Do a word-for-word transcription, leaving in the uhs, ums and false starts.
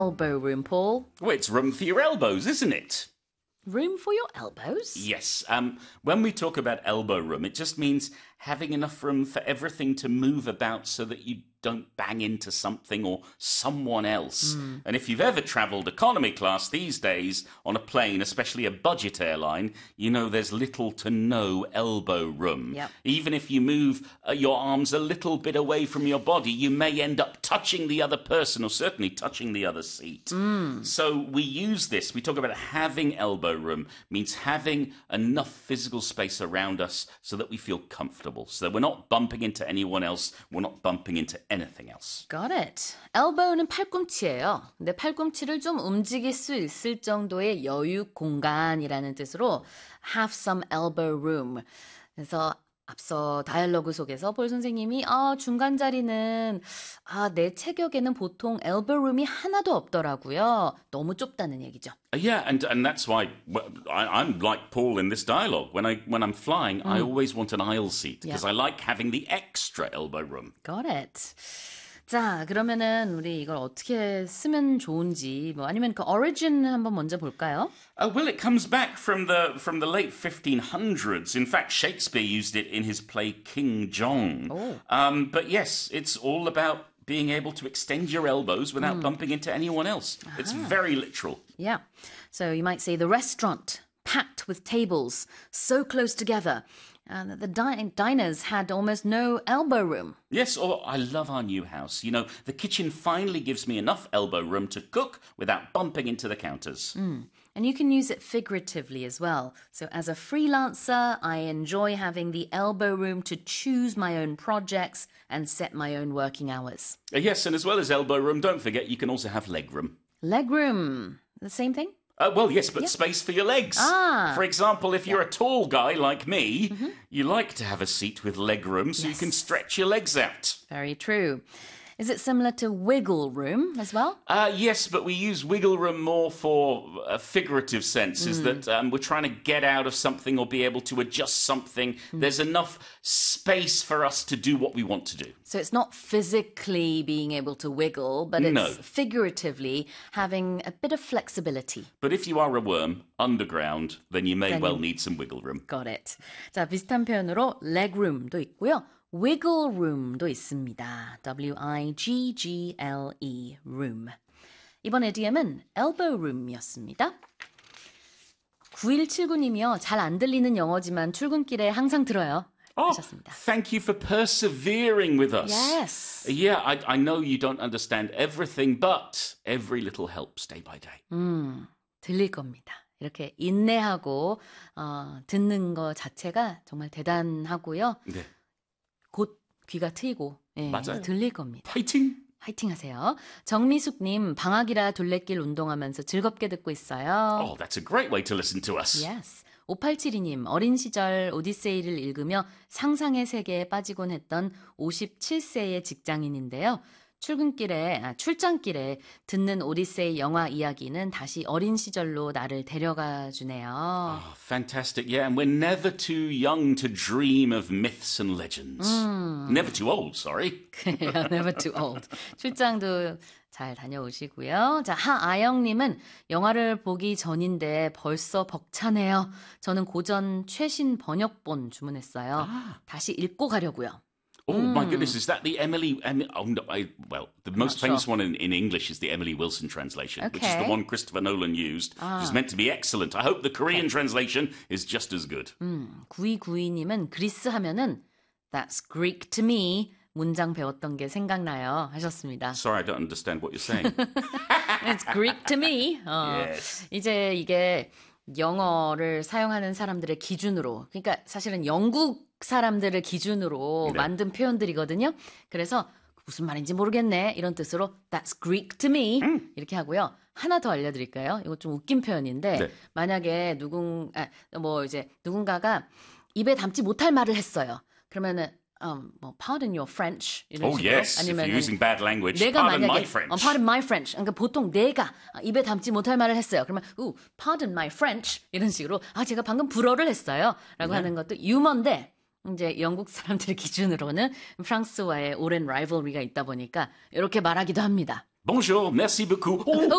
elbow room, Paul? Well, it's room for your elbows, isn't it? Room for your elbows? Yes. Um, when we talk about elbow room, it just means having enough room for everything to move about so that you don't bang into something or someone else. Mm. And if you've ever travelled economy class these days on a plane, especially a budget airline, you know there's little to no elbow room. Yep. Even if you move uh, your arms a little bit away from your body, you may end up touching the other person or certainly touching the other seat. Mm. So we use this, we talk about having elbow room, means having enough physical space around us so that we feel comfortable, so that we're not bumping into anyone else, we're not bumping into anything else. Got it. elbow는 팔꿈치예요. 근데 팔꿈치를 좀 움직일 수 있을 정도의 여유 공간이라는 뜻으로 have some elbow room. 그래서 앞서 다이얼로그 속에서 볼 선생님이 아, 중간 자리는 아, 내 체격에는 보통 elbow room이 하나도 없더라고요. 너무 좁다는 얘기죠. Yeah, and and that's why well, I, I'm like Paul in this dialogue. When I when I'm flying, mm. I always want an aisle seat because yeah. I like having the extra elbow room. Got it. 자, 그러면은 우리 이걸 어떻게 쓰면 좋은지 뭐 아니면 그 origin 한번 먼저 볼까요? Uh, well, it comes back from the from the late fifteen hundreds. In fact, Shakespeare used it in his play King John. Oh. Um, but yes, it's all about being able to extend your elbows without mm. bumping into anyone else. Uh-huh. It's very literal. Yeah. So you might say the restaurant packed with tables so close together. And the din- diners had almost no elbow room. Yes, or I love our new house. You know, the kitchen finally gives me enough elbow room to cook without bumping into the counters. Mm. And you can use it figuratively as well. So as a freelancer, I enjoy having the elbow room to choose my own projects and set my own working hours. Uh, yes, and as well as elbow room, don't forget you can also have leg room. Leg room. The same thing? Uh, well, yes, but yep. space for your legs. Ah. For example, if you're yep. a tall guy like me, mm-hmm. you like to have a seat with leg room so yes. you can stretch your legs out. Very true. Is it similar to wiggle room as well? Uh, yes, but we use wiggle room more for a figurative sense, is mm. that um, we're trying to get out of something or be able to adjust something. Mm. There's enough space for us to do what we want to do. So it's not physically being able to wiggle, but it's no. figuratively having a bit of flexibility. But if you are a worm underground, then you may then well you... need some wiggle room. Got it. 자, 비슷한 표현으로 leg room도 있고요. wiggle room도 있습니다. W I G G L E room. 이번 이디엄은 elbow room이었습니다. 구일칠구님이요. 잘 안 들리는 영어지만 출근길에 항상 들어요. Oh, 하셨습니다. thank you for persevering with us. Yes. Yeah, I, I know you don't understand everything, but every little helps day by day. 음, 들릴 겁니다. 이렇게 인내하고 어, 듣는 거 자체가 정말 대단하고요. 네. 곧 귀가 트이고 예, 맞아요. 들릴 겁니다. 파이팅! 파이팅 하세요. 정미숙님, 방학이라 둘레길 운동하면서 즐겁게 듣고 있어요. Oh, that's a great way to listen to us. Yes. 오팔칠이님, 어린 시절 오디세이를 읽으며 상상의 세계에 빠지곤 했던 오십칠 세의 직장인인데요. 출근길에, 아, 출장길에 듣는 오디세이 영화 이야기는 다시 어린 시절로 나를 데려가 주네요. Oh, fantastic. Yeah, and we're never too young to dream of myths and legends. 음. Never too old, sorry. yeah, never too old. 출장도 잘 다녀오시고요. 자, 하아영님은 영화를 보기 전인데 벌써 벅차네요. 저는 고전 최신 번역본 주문했어요. 아. 다시 읽고 가려고요. Oh, mm. my goodness, is that the Emily... Em, oh, no, I, well, the most famous sure. one in, in English is the Emily Wilson translation, okay. which is the one Christopher Nolan used, 아. which is meant to be excellent. I hope the Korean okay. translation is just as good. 음, 구이구이님은 그리스 하면은 That's Greek to me 문장 배웠던 게 생각나요 하셨습니다. Sorry, I don't understand what you're saying. It's Greek to me. 어, yes. 이제 이게 영어를 사용하는 사람들의 기준으로, 그러니까 사실은 영국 사람들을 기준으로 네. 만든 표현들이거든요. 그래서 무슨 말인지 모르겠네 이런 뜻으로 That's Greek to me 음. 이렇게 하고요. 하나 더 알려드릴까요? 이거 좀 웃긴 표현인데 네. 만약에 누군 아, 뭐 이제 누군가가 입에 담지 못할 말을 했어요. 그러면은 um, 뭐 pardon your French 이런 Oh 식으로 yes, if you're using bad language, 내가 pardon 만약에, my French. 어, pardon my French. 그러니까 보통 내가 입에 담지 못할 말을 했어요. 그러면 우, pardon my French 이런 식으로 아 제가 방금 불어를 했어요. 라고 네. 하는 것도 유머인데 이제 영국 사람들 기준으로는 프랑스와의 오랜 라이벌리가 있다 보니까 이렇게 말하기도 합니다. Bonjour, merci beaucoup. Oh,